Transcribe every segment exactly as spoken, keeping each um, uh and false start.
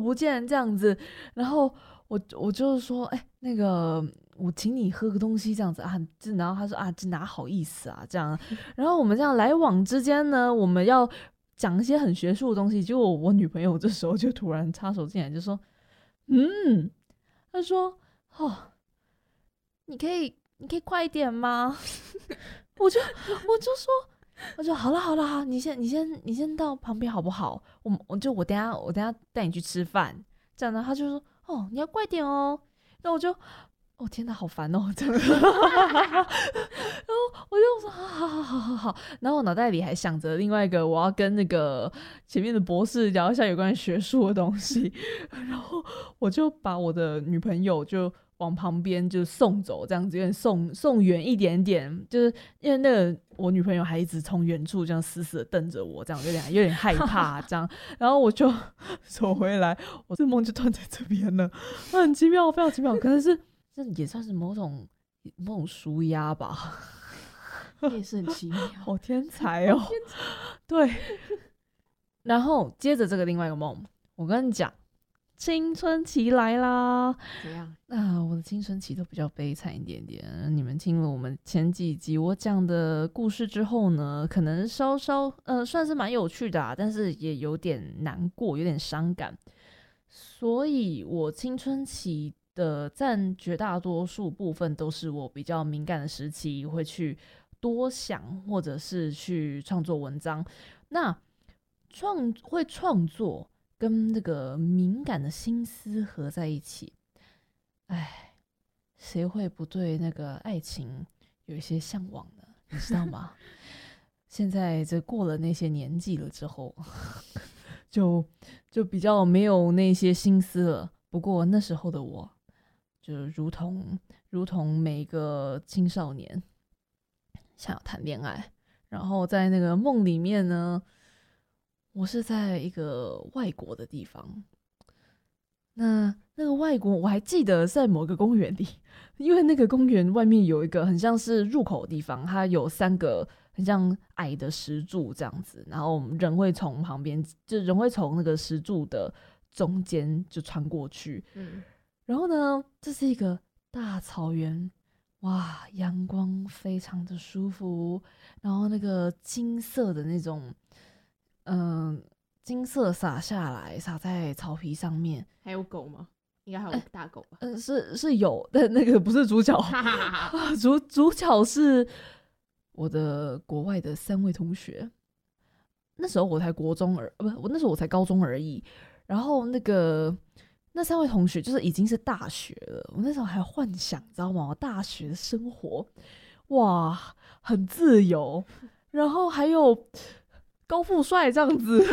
不见这样子。然后我我就是说，哎、欸，那个我请你喝个东西这样子啊，然后他说啊，这哪好意思啊这样。然后我们这样来往之间呢，我们要讲一些很学术的东西，结果我女朋友这时候就突然插手进来，就说，嗯，她说，哦，你可以你可以快一点吗？我就我就说。我就好了好了好，你先你先你先到旁边好不好？我我就我等一下我等一下带你去吃饭，这样呢他就说哦你要快点哦，然后我就哦天哪好烦哦这样，然后我就说好好好好好好，然后我脑袋里还想着另外一个我要跟那个前面的博士聊一下有关学术的东西，然后我就把我的女朋友就往旁边就送走，这样子有点送送远一点点，就是因为那个我女朋友还一直从远处这样死死的瞪着我，这样有点有点害怕这样，然后我就走回来，我这梦就断在这边了，很奇妙，非常奇妙，可能是这也算是某种某种抒压吧， 也是很奇妙， 好天才哦，天才对。然后接着这个另外一个梦，我跟你讲。青春期来啦！ 怎样？ 啊，我的青春期都比较悲惨一点点。你们听了我们前几集我讲的故事之后呢，可能稍稍呃算是蛮有趣的啊，但是也有点难过，有点伤感。所以我青春期的占绝大多数部分都是我比较敏感的时期，会去多想或者是去创作文章。那创会创作。跟那个敏感的心思合在一起，哎，谁会不对那个爱情有一些向往呢？你知道吗？现在这过了那些年纪了之后，就就比较没有那些心思了。不过那时候的我，就如同如同每一个青少年想要谈恋爱，然后在那个梦里面呢。我是在一个外国的地方，那那个外国我还记得是在某个公园里，因为那个公园外面有一个很像是入口的地方，它有三个很像矮的石柱这样子，然后我们人会从旁边，就人会从那个石柱的中间就穿过去，嗯，然后呢，这是一个大草原，哇，阳光非常的舒服，然后那个金色的那种。嗯，金色洒下来，洒在草皮上面。 还有狗吗？应该还有大狗吧？ 嗯、呃，是是有，但那个不是主角，主主角是我的国外的三位同学。那时候我才国中而不，我那时候我才高中而已。然后那个那三位同学就是已经是大学了，我那时候还幻想，知道吗？大学的生活，哇，很自由，然后还有。高富帅这样子，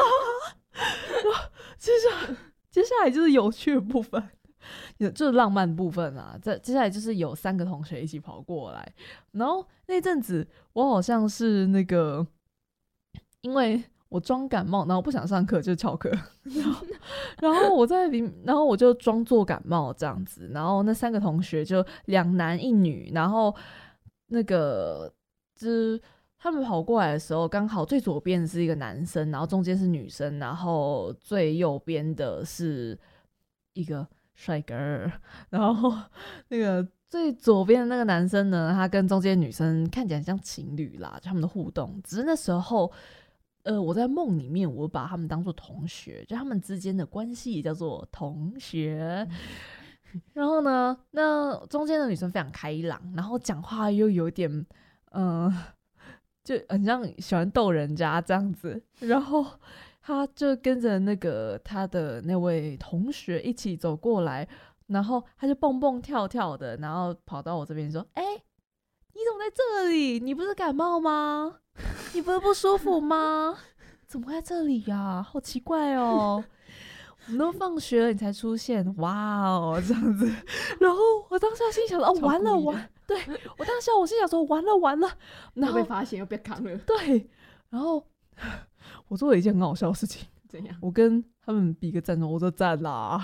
接下来接下来就是有趣的部分，就是浪漫的部分啊。这接下来就是有三个同学一起跑过来，然后那阵子我好像是那个，因为我装感冒，然后不想上课就翘课，然后然后我在里，然后我就装作感冒这样子，然后那三个同学就两男一女，然后那个就是。他们跑过来的时候，刚好最左边是一个男生，然后中间是女生，然后最右边的是一个帅哥，然后那个最左边的那个男生呢，他跟中间女生看起来像情侣啦，就他们的互动。只是那时候，呃，我在梦里面，我把他们当作同学，就他们之间的关系也叫做同学。然后呢，那中间的女生非常开朗，然后讲话又有点，嗯、呃。就很像喜欢逗人家这样子，然后他就跟着那个他的那位同学一起走过来，然后他就蹦蹦跳跳的，然后跑到我这边说：“哎、欸，你怎么在这里？你不是感冒吗？你不是不舒服吗？怎么会在这里呀、啊？好奇怪哦！我们都放学了你才出现，哇哦，这样子。然后我当时心想：哦，完了完。”对，我当下我心想说完了完了，然后又被发现又被扛了。 对，然后我做了一件很好笑的事情。 怎样？ 我跟他们比个赞，我说赞啦。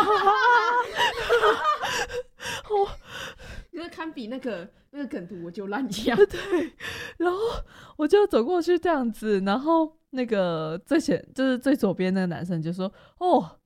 哦，你在堪比那个那个梗图我就烂一样。 对，然后我就走过去这样子，然后那个最前就是最左边那个男生就说：“哦，